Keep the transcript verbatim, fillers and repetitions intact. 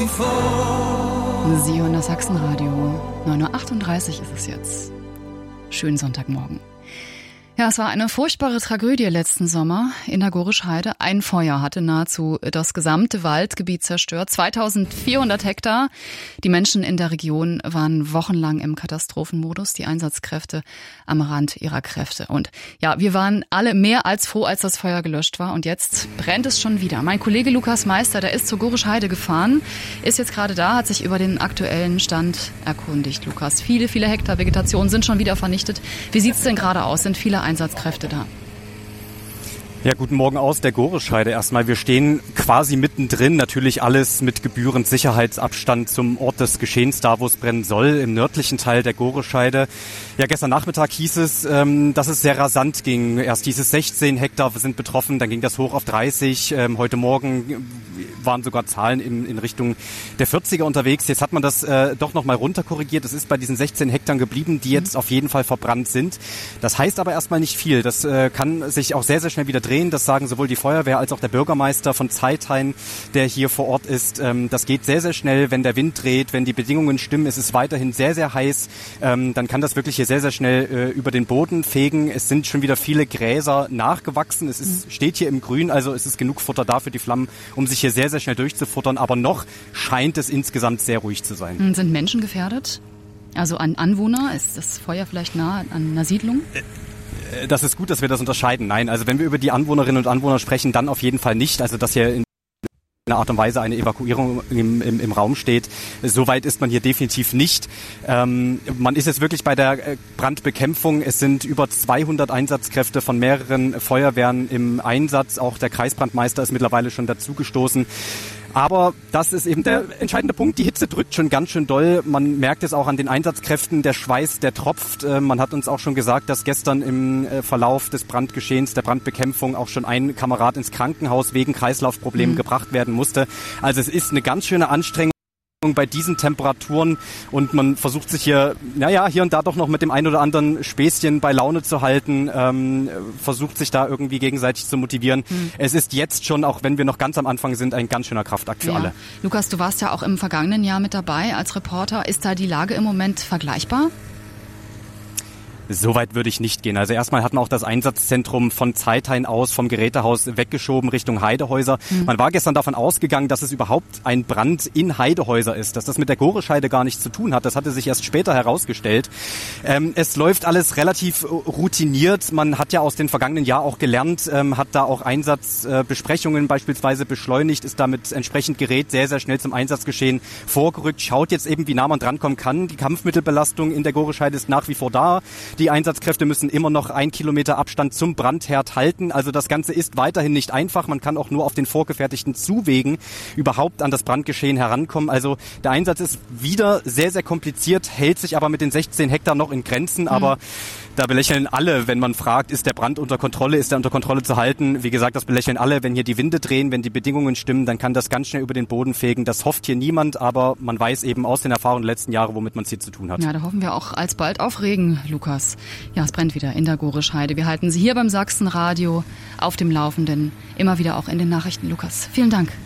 vor. Sie hören das Sachsenradio. neun Uhr achtunddreißig ist es jetzt. Schönen Sonntagmorgen. Ja, es war eine furchtbare Tragödie letzten Sommer in der Gorisch-Heide. Ein Feuer hatte nahezu das gesamte Waldgebiet zerstört. zweitausendvierhundert Hektar. Die Menschen in der Region waren wochenlang im Katastrophenmodus, die Einsatzkräfte am Rand ihrer Kräfte. Und ja, wir waren alle mehr als froh, als das Feuer gelöscht war. Und jetzt brennt es schon wieder. Mein Kollege Lukas Meister, der ist zur Gorisch-Heide gefahren, ist jetzt gerade da, hat sich über den aktuellen Stand erkundigt. Lukas, viele, viele Hektar Vegetation sind schon wieder vernichtet. Wie sieht's denn gerade aus? Sind viele Einsatzkräfte da? Ja, guten Morgen aus der Gorisch-Heide erstmal. Wir stehen quasi mittendrin, natürlich alles mit gebührend Sicherheitsabstand zum Ort des Geschehens, da wo es brennen soll, im nördlichen Teil der Gorisch-Heide. Ja, gestern Nachmittag hieß es, ähm, dass es sehr rasant ging. Erst hieß es sechzehn Hektar sind betroffen, dann ging das hoch auf dreißig. Ähm, heute Morgen waren sogar Zahlen in, in Richtung der vierziger unterwegs. Jetzt hat man das äh, doch nochmal runterkorrigiert. Es ist bei diesen sechzehn Hektar geblieben, die jetzt auf jeden Fall verbrannt sind. Das heißt aber erstmal nicht viel. Das äh, kann sich auch sehr, sehr schnell wieder drehen. Das sagen sowohl die Feuerwehr als auch der Bürgermeister von Zeithain, der hier vor Ort ist. Ähm, das geht sehr, sehr schnell, wenn der Wind dreht, wenn die Bedingungen stimmen. Es ist weiterhin sehr, sehr heiß. Ähm, dann kann das wirklich hier sehr, sehr schnell äh, über den Boden fegen. Es sind schon wieder viele Gräser nachgewachsen. Es ist, mhm. steht hier im Grün, also es ist genug Futter da für die Flammen, um sich hier sehr, sehr schnell durchzufuttern. Aber noch scheint es insgesamt sehr ruhig zu sein. Sind Menschen gefährdet? Also an Anwohner? Ist das Feuer vielleicht nah an einer Siedlung? Äh. Das ist gut, dass wir das unterscheiden. Nein, also wenn wir über die Anwohnerinnen und Anwohner sprechen, dann auf jeden Fall nicht. Also dass hier in einer Art und Weise eine Evakuierung im, im, im Raum steht. Soweit ist man hier definitiv nicht. Ähm, man ist jetzt wirklich bei der Brandbekämpfung. Es sind über zweihundert Einsatzkräfte von mehreren Feuerwehren im Einsatz. Auch der Kreisbrandmeister ist mittlerweile schon dazugestoßen. Aber das ist eben der entscheidende Punkt. Die Hitze drückt schon ganz schön doll. Man merkt es auch an den Einsatzkräften. Der Schweiß, der tropft. Man hat uns auch schon gesagt, dass gestern im Verlauf des Brandgeschehens, der Brandbekämpfung auch schon ein Kamerad ins Krankenhaus wegen Kreislaufproblemen mhm. gebracht werden musste. Also es ist eine ganz schöne Anstrengung bei diesen Temperaturen und man versucht sich hier, naja, hier und da doch noch mit dem ein oder anderen Späßchen bei Laune zu halten, ähm, versucht sich da irgendwie gegenseitig zu motivieren. Hm. Es ist jetzt schon, auch wenn wir noch ganz am Anfang sind, ein ganz schöner Kraftakt für ja. alle. Lukas, du warst ja auch im vergangenen Jahr mit dabei als Reporter. Ist da die Lage im Moment vergleichbar? So weit würde ich nicht gehen. Also erstmal hat man auch das Einsatzzentrum von Zeithain aus vom Gerätehaus weggeschoben Richtung Heidehäuser. Mhm. Man war gestern davon ausgegangen, dass es überhaupt ein Brand in Heidehäuser ist, dass das mit der Gorisch-Heide gar nichts zu tun hat. Das hatte sich erst später herausgestellt. Ähm, es läuft alles relativ routiniert. Man hat ja aus dem vergangenen Jahr auch gelernt, ähm, hat da auch Einsatzbesprechungen äh, beispielsweise beschleunigt, ist damit entsprechend Gerät sehr, sehr schnell zum Einsatzgeschehen vorgerückt, schaut jetzt eben, wie nah man drankommen kann. Die Kampfmittelbelastung in der Gorisch-Heide ist nach wie vor da. Die Einsatzkräfte müssen immer noch ein Kilometer Abstand zum Brandherd halten. Also das Ganze ist weiterhin nicht einfach. Man kann auch nur auf den vorgefertigten Zuwegen überhaupt an das Brandgeschehen herankommen. Also der Einsatz ist wieder sehr, sehr kompliziert, hält sich aber mit den sechzehn Hektar noch in Grenzen. Mhm. Aber da belächeln alle, wenn man fragt, ist der Brand unter Kontrolle, ist er unter Kontrolle zu halten? Wie gesagt, das belächeln alle. Wenn hier die Winde drehen, wenn die Bedingungen stimmen, dann kann das ganz schnell über den Boden fegen. Das hofft hier niemand, aber man weiß eben aus den Erfahrungen der letzten Jahre, womit man es hier zu tun hat. Ja, da hoffen wir auch alsbald auf Regen, Lukas. Ja, es brennt wieder in der Gorisch-Heide. Wir halten Sie hier beim Sachsenradio auf dem Laufenden, immer wieder auch in den Nachrichten. Lukas, vielen Dank.